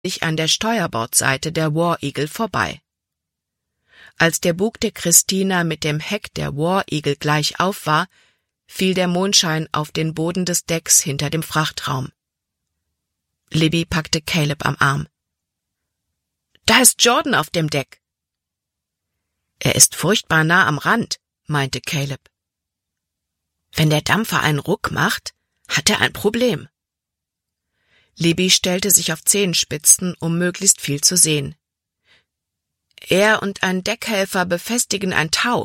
sich an der Steuerbordseite der War Eagle vorbei. Als der Bug der Christina mit dem Heck der War Eagle gleich auf war, fiel der Mondschein auf den Boden des Decks hinter dem Frachtraum. Libby packte Caleb am Arm. »Da ist Jordan auf dem Deck!« »Er ist furchtbar nah am Rand«, meinte Caleb. »Wenn der Dampfer einen Ruck macht, hat er ein Problem.« Libby stellte sich auf Zehenspitzen, um möglichst viel zu sehen. »Er und ein Deckhelfer befestigen ein Tau.«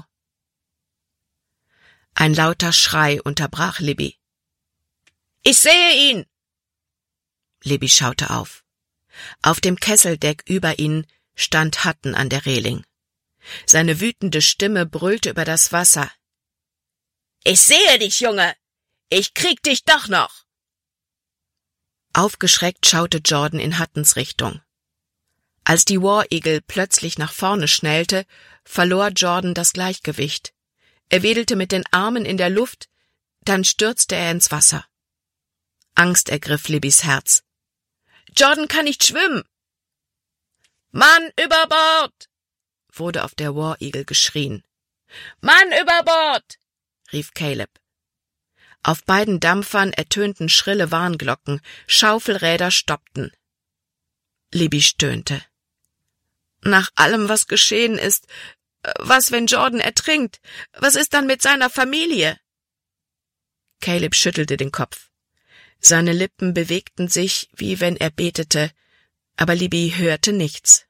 Ein lauter Schrei unterbrach Libby. »Ich sehe ihn!« Libby schaute auf. Auf dem Kesseldeck über ihnen stand Hutton an der Reling. Seine wütende Stimme brüllte über das Wasser. »Ich sehe dich, Junge! Ich krieg dich doch noch!« Aufgeschreckt schaute Jordan in Huttons Richtung. Als die War Eagle plötzlich nach vorne schnellte, verlor Jordan das Gleichgewicht. Er wedelte mit den Armen in der Luft, dann stürzte er ins Wasser. Angst ergriff Libbys Herz. »Jordan kann nicht schwimmen!« »Mann über Bord!« wurde auf der War Eagle geschrien. »Mann über Bord!« rief Caleb. Auf beiden Dampfern ertönten schrille Warnglocken, Schaufelräder stoppten. Libby stöhnte. »Nach allem, was geschehen ist, was, wenn Jordan ertrinkt? Was ist dann mit seiner Familie?« Caleb schüttelte den Kopf. Seine Lippen bewegten sich, wie wenn er betete, aber Libby hörte nichts.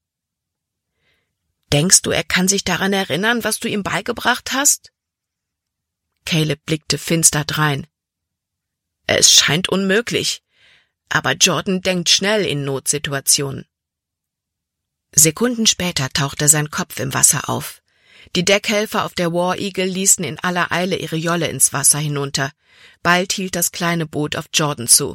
»Denkst du, er kann sich daran erinnern, was du ihm beigebracht hast?« Caleb blickte finster drein. »Es scheint unmöglich, aber Jordan denkt schnell in Notsituationen.« Sekunden später tauchte sein Kopf im Wasser auf. Die Deckhelfer auf der War Eagle ließen in aller Eile ihre Jolle ins Wasser hinunter. Bald hielt das kleine Boot auf Jordan zu.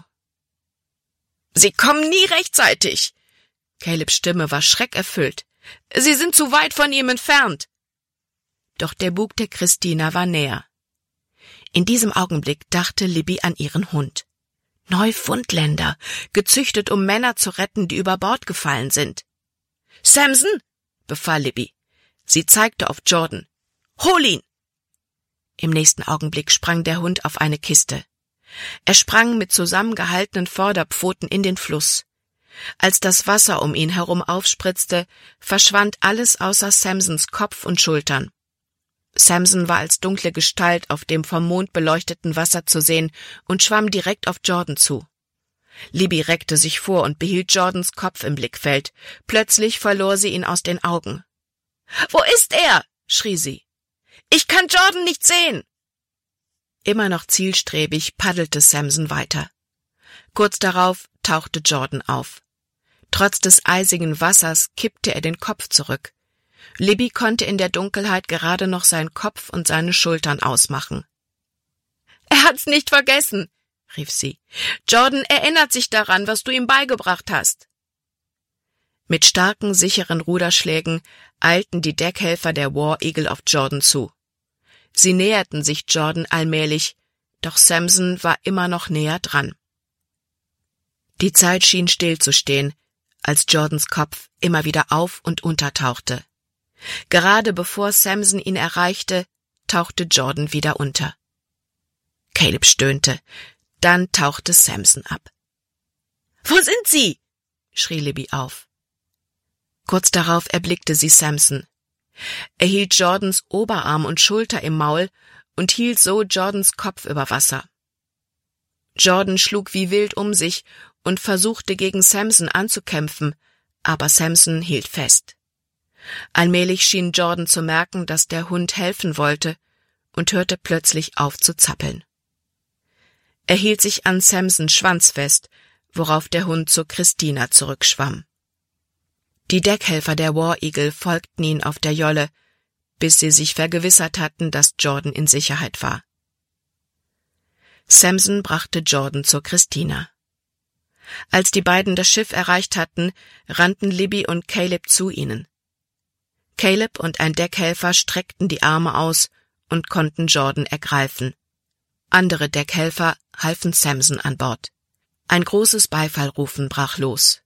»Sie kommen nie rechtzeitig!« Calebs Stimme war schreckerfüllt. »Sie sind zu weit von ihm entfernt!« Doch der Bug der Christina war näher. In diesem Augenblick dachte Libby an ihren Hund. Neufundländer, gezüchtet, um Männer zu retten, die über Bord gefallen sind. »Samson«, befahl Libby. Sie zeigte auf Jordan. »Hol ihn!« Im nächsten Augenblick sprang der Hund auf eine Kiste. Er sprang mit zusammengehaltenen Vorderpfoten in den Fluss. Als das Wasser um ihn herum aufspritzte, verschwand alles außer Samsons Kopf und Schultern. Samson war als dunkle Gestalt auf dem vom Mond beleuchteten Wasser zu sehen und schwamm direkt auf Jordan zu. Libby reckte sich vor und behielt Jordans Kopf im Blickfeld. Plötzlich verlor sie ihn aus den Augen. »Wo ist er?« schrie sie. »Ich kann Jordan nicht sehen!« Immer noch zielstrebig paddelte Samson weiter. Kurz darauf tauchte Jordan auf. Trotz des eisigen Wassers kippte er den Kopf zurück. Libby konnte in der Dunkelheit gerade noch seinen Kopf und seine Schultern ausmachen. »Er hat's nicht vergessen«, rief sie. »Jordan erinnert sich daran, was du ihm beigebracht hast.« Mit starken, sicheren Ruderschlägen eilten die Deckhelfer der War Eagle auf Jordan zu. Sie näherten sich Jordan allmählich, doch Samson war immer noch näher dran. Die Zeit schien stillzustehen, als Jordans Kopf immer wieder auf- und untertauchte. Gerade bevor Samson ihn erreichte, tauchte Jordan wieder unter. Caleb stöhnte, dann tauchte Samson ab. »Wo sind Sie?« schrie Libby auf. Kurz darauf erblickte sie Samson. Er hielt Jordans Oberarm und Schulter im Maul und hielt so Jordans Kopf über Wasser. Jordan schlug wie wild um sich und versuchte gegen Samson anzukämpfen, aber Samson hielt fest. Allmählich schien Jordan zu merken, dass der Hund helfen wollte und hörte plötzlich auf zu zappeln. Er hielt sich an Samsons Schwanz fest, worauf der Hund zur Christina zurückschwamm. Die Deckhelfer der War Eagle folgten ihnen auf der Jolle, bis sie sich vergewissert hatten, dass Jordan in Sicherheit war. Samson brachte Jordan zur Christina. Als die beiden das Schiff erreicht hatten, rannten Libby und Caleb zu ihnen. Caleb und ein Deckhelfer streckten die Arme aus und konnten Jordan ergreifen. Andere Deckhelfer halfen Samson an Bord. Ein großes Beifallrufen brach los.